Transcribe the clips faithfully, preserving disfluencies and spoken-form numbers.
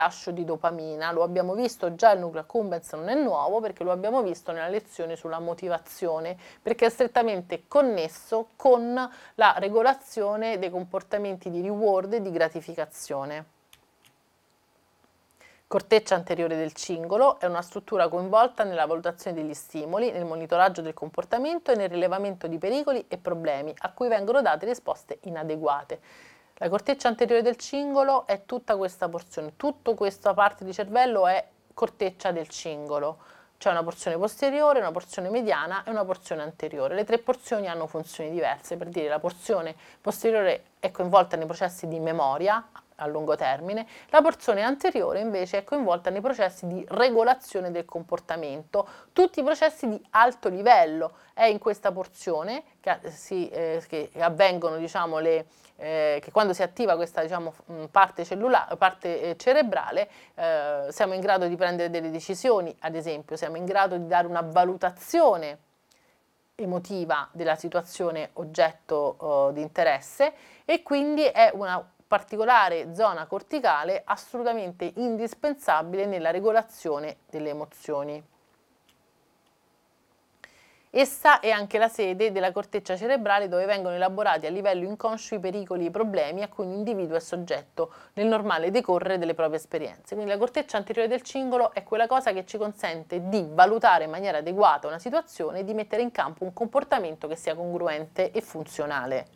rilascio di dopamina. Lo abbiamo visto già, il nucleo accumbens non è nuovo perché lo abbiamo visto nella lezione sulla motivazione, perché è strettamente connesso con la regolazione dei comportamenti di reward e di gratificazione. Corteccia anteriore del cingolo è una struttura coinvolta nella valutazione degli stimoli, nel monitoraggio del comportamento e nel rilevamento di pericoli e problemi a cui vengono date risposte inadeguate. La corteccia anteriore del cingolo è tutta questa porzione, tutta questa parte di cervello è corteccia del cingolo. C'è una porzione posteriore, una porzione mediana e una porzione anteriore. Le tre porzioni hanno funzioni diverse, per dire la porzione posteriore è coinvolta nei processi di memoria a lungo termine, la porzione anteriore invece è coinvolta nei processi di regolazione del comportamento, tutti i processi di alto livello. È in questa porzione che, si, eh, che avvengono, diciamo, le, eh, che quando si attiva questa, diciamo, parte, cellulare, parte eh, cerebrale, eh, siamo in grado di prendere delle decisioni, ad esempio, siamo in grado di dare una valutazione emotiva della situazione oggetto eh, di interesse, e quindi è una particolare zona corticale assolutamente indispensabile nella regolazione delle emozioni. Essa è anche la sede della corteccia cerebrale dove vengono elaborati a livello inconscio i pericoli e i problemi a cui un individuo è soggetto nel normale decorrere delle proprie esperienze. Quindi la corteccia anteriore del cingolo è quella cosa che ci consente di valutare in maniera adeguata una situazione e di mettere in campo un comportamento che sia congruente e funzionale.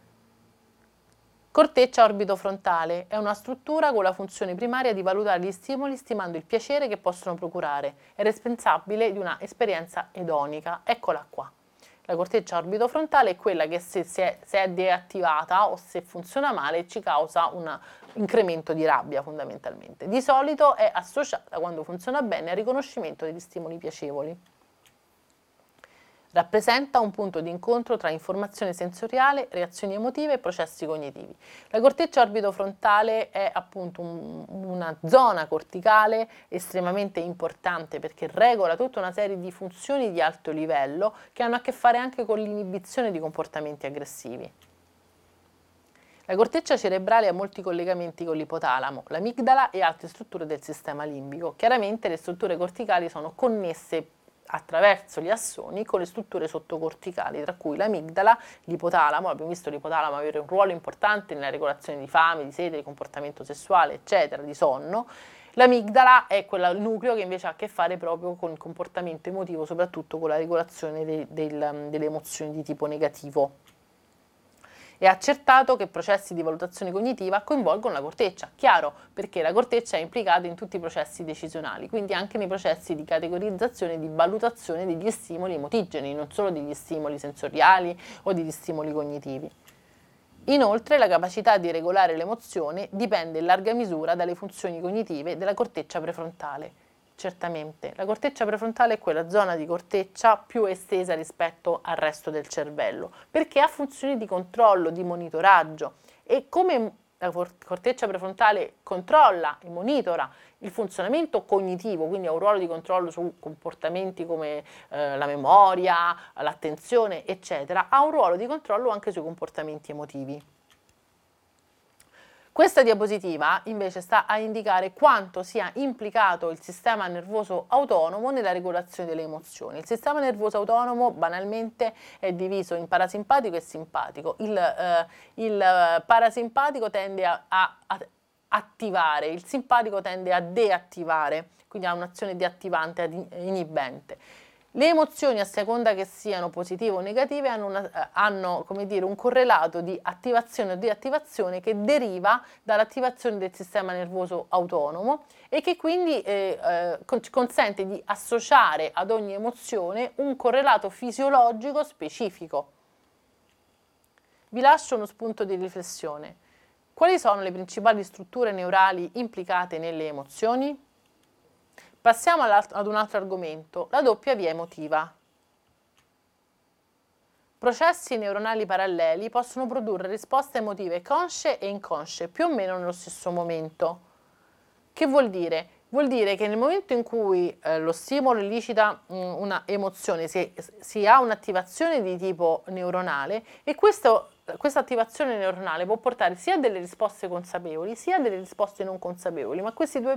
Corteccia orbitofrontale è una struttura con la funzione primaria di valutare gli stimoli stimando il piacere che possono procurare. È responsabile di una esperienza edonica. Eccola qua. La corteccia orbitofrontale è quella che se, se, è, se è deattivata o se funziona male ci causa un incremento di rabbia fondamentalmente. Di solito è associata, quando funziona bene, al riconoscimento degli stimoli piacevoli. Rappresenta un punto di incontro tra informazione sensoriale, reazioni emotive e processi cognitivi. La corteccia orbitofrontale è appunto un, una zona corticale estremamente importante perché regola tutta una serie di funzioni di alto livello che hanno a che fare anche con l'inibizione di comportamenti aggressivi. La corteccia cerebrale ha molti collegamenti con l'ipotalamo, l'amigdala e altre strutture del sistema limbico. Chiaramente le strutture corticali sono connesse attraverso gli assoni con le strutture sottocorticali, tra cui l'amigdala, l'ipotalamo. Abbiamo visto l'ipotalamo avere un ruolo importante nella regolazione di fame, di sete, di comportamento sessuale, eccetera, di sonno. L'amigdala è quel nucleo che invece ha a che fare proprio con il comportamento emotivo, soprattutto con la regolazione de, del, delle emozioni di tipo negativo. È accertato che processi di valutazione cognitiva coinvolgono la corteccia, chiaro, perché la corteccia è implicata in tutti i processi decisionali, quindi anche nei processi di categorizzazione e di valutazione degli stimoli emotigeni, non solo degli stimoli sensoriali o degli stimoli cognitivi. Inoltre, la capacità di regolare l'emozione dipende in larga misura dalle funzioni cognitive della corteccia prefrontale. Certamente, la corteccia prefrontale è quella zona di corteccia più estesa rispetto al resto del cervello, perché ha funzioni di controllo, di monitoraggio, e come la corteccia prefrontale controlla e monitora il funzionamento cognitivo, quindi ha un ruolo di controllo su comportamenti come eh, la memoria, l'attenzione, eccetera, ha un ruolo di controllo anche sui comportamenti emotivi. Questa diapositiva invece sta a indicare quanto sia implicato il sistema nervoso autonomo nella regolazione delle emozioni. Il sistema nervoso autonomo banalmente è diviso in parasimpatico e simpatico. Il, eh, il parasimpatico tende a, a, a attivare, il simpatico tende a deattivare, quindi ha un'azione deattivante, inibente. Le emozioni, a seconda che siano positive o negative, hanno, una, hanno come dire, un correlato di attivazione o deattivazione che deriva dall'attivazione del sistema nervoso autonomo e che quindi eh, eh, consente di associare ad ogni emozione un correlato fisiologico specifico. Vi lascio uno spunto di riflessione. Quali sono le principali strutture neurali implicate nelle emozioni? Passiamo ad un altro argomento, la doppia via emotiva. Processi neuronali paralleli possono produrre risposte emotive consce e inconsce, più o meno nello stesso momento. Che vuol dire? Vuol dire che nel momento in cui eh, lo stimolo elicita una emozione, si, si ha un'attivazione di tipo neuronale e questo questa attivazione neuronale può portare sia a delle risposte consapevoli sia a delle risposte non consapevoli, ma questi due